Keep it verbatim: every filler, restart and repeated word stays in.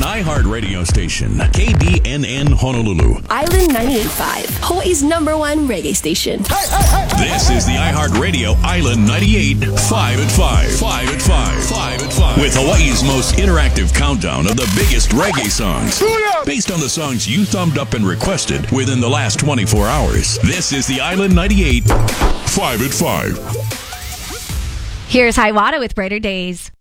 An iHeart radio station, K B N N Honolulu. Island ninety-eight point five, Hawaii's number one reggae station. Hey, hey, hey, hey. This is the iHeart Radio Island ninety-eight point five at five. five at five. five at five. With Hawaii's most interactive countdown of the biggest reggae songs. Based on the songs you thumbed up and requested within the last twenty-four hours. This is the Island ninety-eight point five at five. Here's Hiawatha with Brighter Days.